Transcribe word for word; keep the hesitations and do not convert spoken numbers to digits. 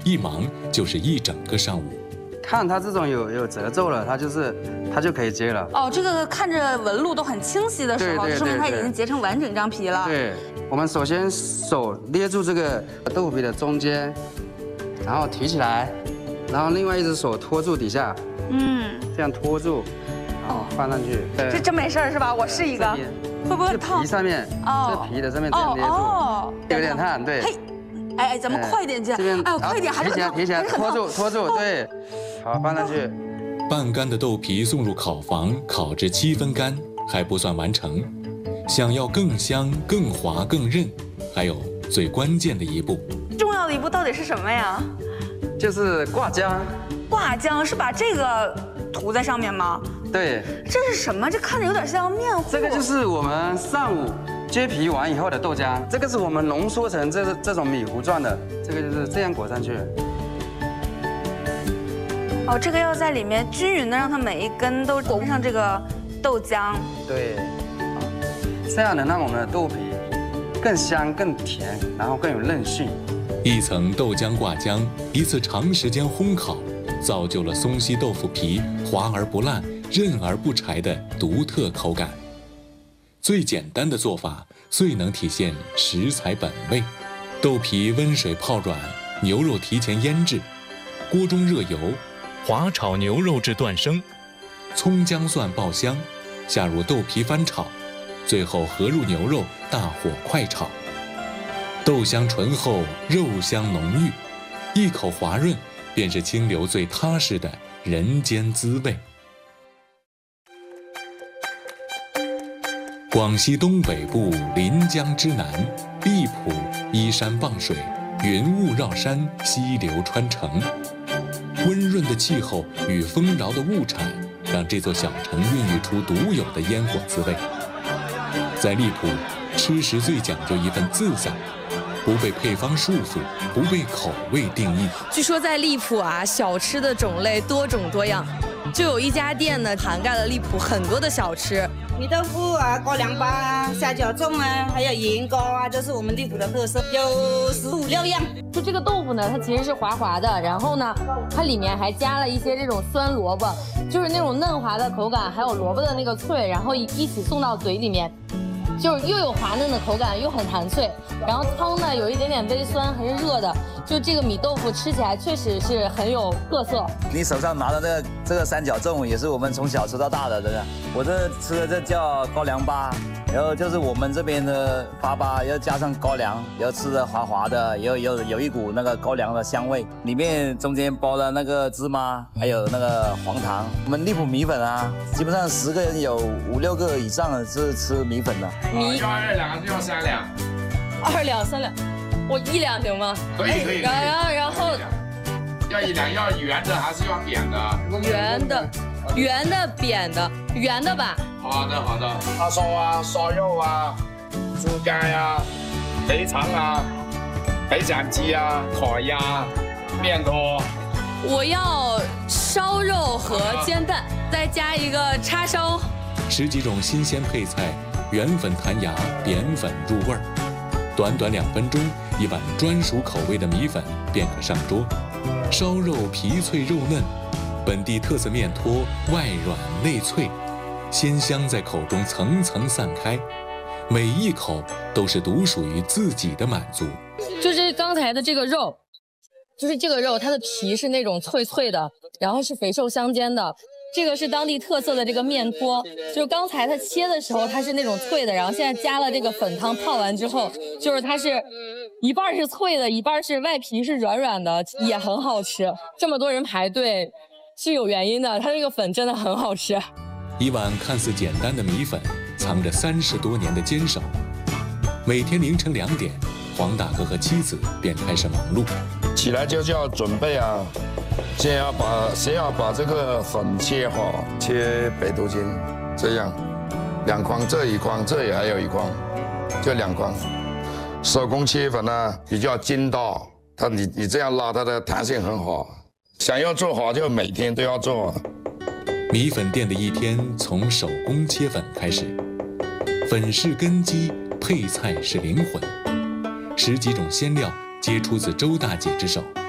一忙就是一整个上午。 看它这种有有褶皱了，它就是它就可以接了。 哦，这个看着纹路都很清晰的时候， 对对对说明它已对经结成完整一张皮了。 对，我们首先手捏住这个豆腐皮的中间，然后提起来，然后另外一只手托住底下， 嗯， 这样托住，然后放上去。 这真没事儿是吧？我试一个，会不会烫？ 皮上面， 哦， 这皮的上面这样捏住， 哦， 有点烫，对。 嘿，哎哎，咱们快点去， 这边， 哎，快点，还是提起来，提起来，托住，托住，对，好，放上去。 半干的豆皮送入烤房，烤至七分干还不算完成。想要更香、更滑、更韧，还有最关键的一步。 重要的一步到底是什么呀？ 就是挂浆。 挂浆是把这个涂在上面吗？ 对。 这是什么？这看着有点像面糊。 这个就是我们上午接皮完以后的豆浆，这个是我们浓缩成这这种米糊状的，这个就是这样裹上去。 哦，这个要在里面均匀的让它每一根都裹上这个豆浆。 对，这样能让我们的豆皮更香、更甜，然后更有韧性。 一层豆浆挂浆，一次长时间烘烤，造就了松溪豆腐皮滑而不烂、韧而不柴的独特口感。最简单的做法，最能体现食材本味。豆皮温水泡软，牛肉提前腌制，锅中热油，滑炒牛肉至断生，葱姜蒜爆香，下入豆皮翻炒，最后合入牛肉，大火快炒。豆香醇厚，肉香浓郁，一口滑润，便是清流最踏实的人间滋味。广西东北部临江之南，荔浦依山傍水，云雾绕山，溪流穿城。温润的气候与丰饶的物产，让这座小城孕育出独有的烟火滋味。在荔浦，吃食最讲究一份自在，不被配方束缚，不被口味定义。 据说在荔浦啊，小吃的种类多种多样，就有一家店呢，涵盖了荔浦很多的小吃。 米豆腐啊，高粱粑啊，虾饺粽啊，还有盐糕啊，这是我们荔浦的特色，有十五六样。 就这个豆腐呢，它其实是滑滑的，然后呢，它里面还加了一些这种酸萝卜，就是那种嫩滑的口感，还有萝卜的那个脆，然后一起送到嘴里面。就是又有滑嫩的口感，又很弹脆，然后汤呢有一点点微酸，还是热的，就这个米豆腐吃起来确实是很有特色。 你手上拿的这个这个三角粽也是我们从小吃到大的，真的。我这吃的这叫高粱粑，然后就是我们这边的粑粑要加上高粱，然后吃的滑滑的，有有有一股那个高粱的香味，里面中间包了那个芝麻，还有那个黄糖。我们荔浦米粉啊，基本上十个人有五六个以上是吃米粉的。 米要二两还是要三两？ 二两三两，我一两行吗？ 可以可以。 然后然后然后要一两，要圆的还是要扁的？ 圆的，圆的扁的，圆的吧。 好的好的。叉烧啊，烧肉啊，猪肝呀，肥肠啊，白斩鸡啊，烤鸭，面拖。 我要烧肉和煎蛋，再加一个叉烧。 十几种新鲜配菜，圆粉弹牙，扁粉入味儿。短短两分钟，一碗专属口味的米粉便可上桌。烧肉皮脆肉嫩，本地特色面托外软内脆，鲜香在口中层层散开，每一口都是独属于自己的满足。 就是刚才的这个肉，就是这个肉，它的皮是那种脆脆的，然后是肥瘦相间的。这个是当地特色的这个面托，就是刚才它切的时候它是那种脆的，然后现在加了这个粉汤泡完之后，就是它是一半是脆的，一半是外皮是软软的，也很好吃。这么多人排队是有原因的，它这个粉真的很好吃。 一碗看似简单的米粉，藏着三十多年的坚守。每天凌晨两点，黄大哥和妻子便开始忙碌。 起来就叫准备啊，先要把先要把这个粉切好，切北斗筋，这样两筐，这一筐，这里还有一筐，就两筐。手工切粉呢比较筋道，它你你这样拉，它的弹性很好。想要做好就每天都要做。 米粉店的一天从手工切粉开始，粉是根基，配菜是灵魂，十几种鲜料皆出自周大姐之手。